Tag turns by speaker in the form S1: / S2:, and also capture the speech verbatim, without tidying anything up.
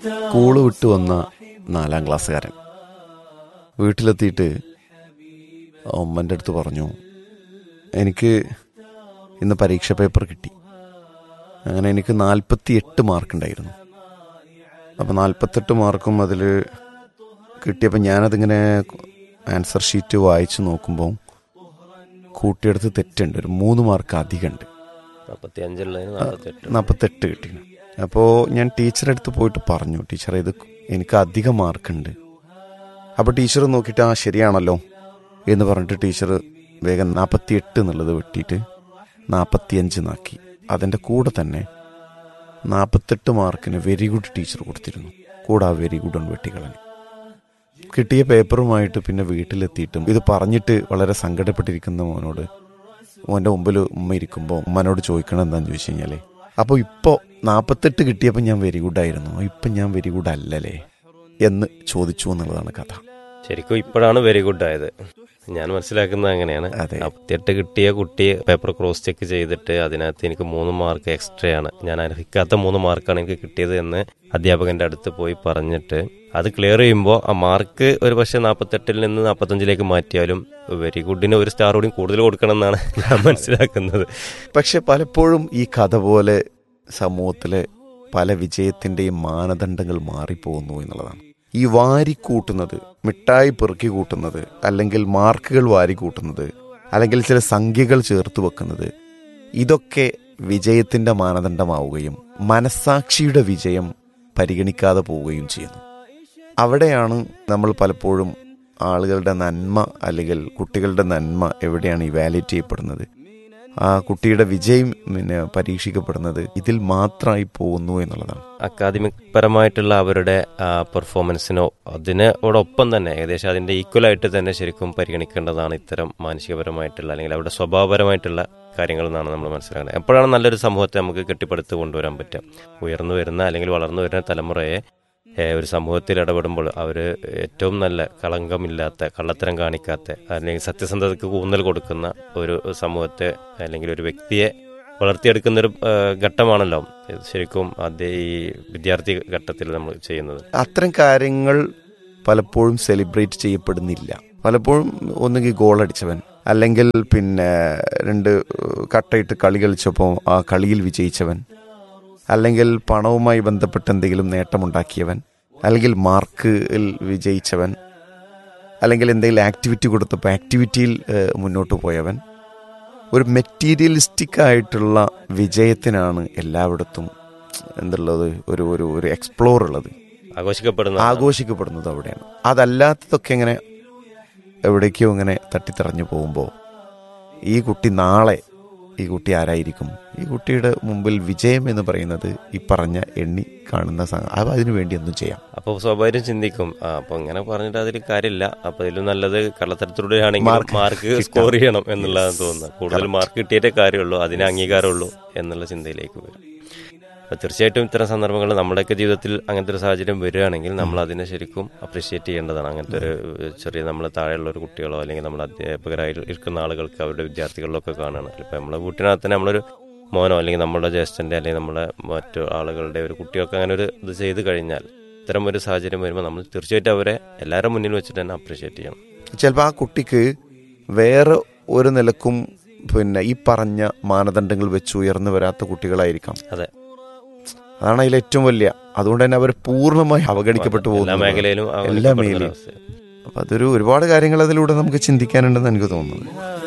S1: School വിട്ട് വന്ന നാലാം ക്ലാസ്സുകാരൻ വീട്ടിലെത്തിയിട്ട് ഉമ്മൻ്റെ അടുത്ത് പറഞ്ഞു, എനിക്ക് ഇന്ന് പരീക്ഷ പേപ്പർ കിട്ടി. അങ്ങനെ എനിക്ക് നാൽപ്പത്തി എട്ട് മാർക്കുണ്ടായിരുന്നു. അപ്പോൾ നാൽപ്പത്തെട്ട് മാർക്കും അതിൽ കിട്ടിയപ്പോൾ ഞാനതിങ്ങനെ ആൻസർ ഷീറ്റ് വായിച്ച് നോക്കുമ്പോൾ കൂട്ടിയെടുത്ത് തെറ്റുണ്ട്, ഒരു മൂന്ന് മാർക്ക് അധികമുണ്ട്. നാൽപ്പത്തെട്ട് കിട്ടി. അപ്പോൾ ഞാൻ ടീച്ചറെ അടുത്ത് പോയിട്ട് പറഞ്ഞു, ടീച്ചറെ ഇത് എനിക്ക് അധികം മാർക്കുണ്ട്. അപ്പോൾ ടീച്ചർ നോക്കിയിട്ട് ആ ശരിയാണല്ലോ എന്ന് പറഞ്ഞിട്ട് ടീച്ചർ വേഗം നാൽപ്പത്തി എട്ട് എന്നുള്ളത് വെട്ടിയിട്ട് നാൽപ്പത്തിയഞ്ച് നാക്കി. അതിൻ്റെ കൂടെ തന്നെ നാൽപ്പത്തെട്ട് മാർക്കിന് വെരി ഗുഡ് ടീച്ചർ കൊടുത്തിരുന്നു. കൂടെ ആ വെരി ഗുഡ് ഒന്ന് വെട്ടിക്കളഞ്ഞു. കിട്ടിയ പേപ്പറുമായിട്ട് പിന്നെ വീട്ടിലെത്തിയിട്ടും ഇത് പറഞ്ഞിട്ട് വളരെ സങ്കടപ്പെട്ടിരിക്കുന്ന മോനോട് മോൻ്റെ മുമ്പിൽ ഉമ്മ ഇരിക്കുമ്പോൾ ഉമ്മനോട് ചോദിക്കണം എന്താണെന്ന് ചോദിച്ചു കഴിഞ്ഞാൽ, അപ്പോൾ ഇപ്പോൾ നാൽപ്പത്തെട്ട് കിട്ടിയപ്പോൾ ഞാൻ വെരി ഗുഡായിരുന്നു, ഇപ്പം ഞാൻ വെരി ഗുഡ് അല്ലല്ലേ എന്ന് ചോദിച്ചു എന്നുള്ളതാണ് കഥ.
S2: ശരിക്കും ഇപ്പോഴാണ് വെരി ഗുഡ് ആയത്. ഞാൻ മനസ്സിലാക്കുന്നത് അങ്ങനെയാണ്. നാൽപ്പത്തിയെട്ട് കിട്ടിയ കുട്ടി പേപ്പർ ക്രോസ് ചെക്ക് ചെയ്തിട്ട് അതിനകത്ത് എനിക്ക് മൂന്ന് മാർക്ക് എക്സ്ട്രാ ആണ്, ഞാൻ അർഹിക്കാത്ത മൂന്ന് മാർക്കാണ് എനിക്ക് കിട്ടിയത് എന്ന് അധ്യാപകന്റെ അടുത്ത് പോയി പറഞ്ഞിട്ട് അത് ക്ലിയർ ചെയ്യുമ്പോൾ ആ മാർക്ക് ഒരു പക്ഷേ നാൽപ്പത്തെട്ടിൽ നിന്ന് നാൽപ്പത്തഞ്ചിലേക്ക് മാറ്റിയാലും വെരി ഗുഡിന് ഒരു സ്റ്റാർ കൂടി കൂടുതൽ കൊടുക്കണം എന്നാണ് ഞാൻ മനസ്സിലാക്കുന്നത്.
S1: പക്ഷെ പലപ്പോഴും ഈ കഥ പോലെ സമൂഹത്തിലെ പല വിജയത്തിൻ്റെയും മാനദണ്ഡങ്ങൾ മാറിപ്പോകുന്നു എന്നുള്ളതാണ്. ഈ വാരിക്കൂട്ടുന്നത്, മിഠായി പെറുക്കി കൂട്ടുന്നത്, അല്ലെങ്കിൽ മാർക്കുകൾ വാരിക്കൂട്ടുന്നത്, അല്ലെങ്കിൽ ചില സംഖ്യകൾ ചേർത്ത് വെക്കുന്നത്, ഇതൊക്കെ വിജയത്തിൻ്റെ മാനദണ്ഡമാവുകയും മനസ്സാക്ഷിയുടെ വിജയം പരിഗണിക്കാതെ പോവുകയും ചെയ്യുന്നു. അവിടെയാണ് നമ്മൾ പലപ്പോഴും ആളുകളുടെ നന്മ അല്ലെങ്കിൽ കുട്ടികളുടെ നന്മ എവിടെയാണ് ഇവാലുവേറ്റ് ചെയ്യപ്പെടുന്നത്, ആ കുട്ടിയുടെ വിജയം പിന്നെ പരീക്ഷിക്കപ്പെടുന്നത് ഇതിൽ മാത്രമായി പോകുന്നു എന്നുള്ളതാണ്.
S2: അക്കാദമിക് പരമായിട്ടുള്ള അവരുടെ പെർഫോമൻസിനോ അതിനോടൊപ്പം തന്നെ ഏകദേശം അതിൻ്റെ ഈക്വലായിട്ട് തന്നെ ശരിക്കും പരിഗണിക്കേണ്ടതാണ് ഇത്തരം മാനസികപരമായിട്ടുള്ള അല്ലെങ്കിൽ അവരുടെ സ്വഭാവപരമായിട്ടുള്ള കാര്യങ്ങൾ എന്നാണ് നമ്മൾ മനസ്സിലാക്കുന്നത്. എപ്പോഴാണ് നല്ലൊരു സമൂഹത്തെ നമുക്ക് കെട്ടിപ്പടുത്ത് കൊണ്ടുവരാൻ പറ്റുക? ഉയർന്നു വരുന്ന അല്ലെങ്കിൽ വളർന്നു വരുന്ന തലമുറയെ ഒരു സമൂഹത്തിൽ ഇടപെടുമ്പോൾ അവർ ഏറ്റവും നല്ല കളങ്കമില്ലാത്ത, കള്ളത്തരം കാണിക്കാത്ത, അല്ലെങ്കിൽ സത്യസന്ധതയ്ക്ക് ഊന്നൽ കൊടുക്കുന്ന ഒരു സമൂഹത്തെ അല്ലെങ്കിൽ ഒരു വ്യക്തിയെ വളർത്തിയെടുക്കുന്നൊരു ഘട്ടമാണല്ലോ ശരിക്കും അതേ ഈ വിദ്യാർത്ഥി ഘട്ടത്തിൽ നമ്മൾ ചെയ്യുന്നത്.
S1: അത്തരം കാര്യങ്ങൾ പലപ്പോഴും സെലിബ്രേറ്റ് ചെയ്യപ്പെടുന്നില്ല. പലപ്പോഴും ഒന്നുകിൽ ഗോൾ അടിച്ചവൻ, അല്ലെങ്കിൽ പിന്നെ രണ്ട് കട്ടയിട്ട് കളി കളിച്ചപ്പോൾ ആ കളിയിൽ വിജയിച്ചവൻ, അല്ലെങ്കിൽ പണവുമായി ബന്ധപ്പെട്ട് എന്തെങ്കിലും നേട്ടമുണ്ടാക്കിയവൻ, അല്ലെങ്കിൽ മാർക്കിൽ വിജയിച്ചവൻ, അല്ലെങ്കിൽ എന്തെങ്കിലും ആക്ടിവിറ്റി കൊടുത്തപ്പോൾ ആക്ടിവിറ്റിയിൽ മുന്നോട്ട് പോയവൻ. ഒരു മെറ്റീരിയലിസ്റ്റിക് ആയിട്ടുള്ള വിജയത്തിനാണ് എല്ലായിടത്തും എന്തുള്ളത്, ഒരു ഒരു ഒരു എക്സ്പ്ലോർ ഉള്ളത്,
S2: ആഘോഷിക്കപ്പെടുന്നത്
S1: ആഘോഷിക്കപ്പെടുന്നത് അവിടെയാണ്. അതല്ലാത്തതൊക്കെ ഇങ്ങനെ എവിടേക്കോ ഇങ്ങനെ തട്ടിത്തറഞ്ഞു പോകുമ്പോൾ ഈ കുട്ടി നാളെ ഈ കുട്ടി ആരായിരിക്കും? ഈ കുട്ടിയുടെ മുമ്പിൽ വിജയം എന്ന് പറയുന്നത് ഈ പറഞ്ഞ എണ്ണി കാണുന്ന അത് അതിനു വേണ്ടി ഒന്നും ചെയ്യാം.
S2: അപ്പോൾ സ്വാഭാവികം ചിന്തിക്കും, ആ അപ്പോൾ ഇങ്ങനെ പറഞ്ഞിട്ട് അതിൽ കാര്യമില്ല, അപ്പോൾ ഇതിലും നല്ലത് കള്ളത്തരത്തിലൂടെ ആണെങ്കിൽ മാർക്ക് സ്കോർ ചെയ്യണം എന്നുള്ളതാണ് തോന്നുന്നത്. കൂടുതൽ മാർക്ക് കിട്ടിയിട്ടേ കാര്യമുള്ളൂ, അതിന് അംഗീകാരമുള്ളൂ എന്നുള്ള ചിന്തയിലേക്ക് വരും. അപ്പോൾ തീർച്ചയായിട്ടും ഇത്തരം സന്ദർഭങ്ങൾ നമ്മുടെയൊക്കെ ജീവിതത്തിൽ അങ്ങനത്തെ ഒരു സാഹചര്യം വരികയാണെങ്കിൽ നമ്മൾ അതിനെ ശരിക്കും അപ്രീഷിയേറ്റ് ചെയ്യേണ്ടതാണ്. അങ്ങനത്തെ ഒരു ചെറിയ നമ്മൾ താഴെയുള്ള ഒരു കുട്ടികളോ അല്ലെങ്കിൽ നമ്മുടെ അധ്യാപകരായി ഇരിക്കുന്ന ആളുകൾക്ക് അവരുടെ വിദ്യാർത്ഥികളിലൊക്കെ കാണുകയാണ്. ഇപ്പോൾ നമ്മളെ വീട്ടിനകത്ത് തന്നെ നമ്മളൊരു മോനോ അല്ലെങ്കിൽ നമ്മുടെ ജ്യേഷ്ഠൻ്റെ അല്ലെങ്കിൽ നമ്മുടെ മറ്റു ആളുകളുടെ ഒരു കുട്ടികൾക്ക് അങ്ങനെ ഒരു ഇത് ചെയ്ത് കഴിഞ്ഞാൽ ഇത്തരം ഒരു സാഹചര്യം വരുമ്പോൾ നമ്മൾ തീർച്ചയായിട്ടും അവരെ എല്ലാവരും മുന്നിൽ വെച്ചിട്ട് തന്നെ അപ്രീഷിയേറ്റ് ചെയ്യണം.
S1: ചിലപ്പോൾ ആ കുട്ടിക്ക് വേറെ ഒരു നിലക്കും പിന്നെ ഈ പറഞ്ഞ മാനദണ്ഡങ്ങൾ വെച്ച് ഉയർന്നു വരാത്ത കുട്ടികളായിരിക്കാം.
S2: അതെ,
S1: അതാണ് അതിൽ ഏറ്റവും വലിയ. അതുകൊണ്ട് തന്നെ അവർ പൂർണ്ണമായി അവഗണിക്കപ്പെട്ടു പോകുന്നു
S2: എല്ലാ മേഖലയിലും.
S1: എല്ലാ മേഖലയും. അപ്പം അതൊരു ഒരുപാട് കാര്യങ്ങൾ അതിലൂടെ നമുക്ക് ചിന്തിക്കാനുണ്ടെന്ന് എനിക്ക് തോന്നുന്നു.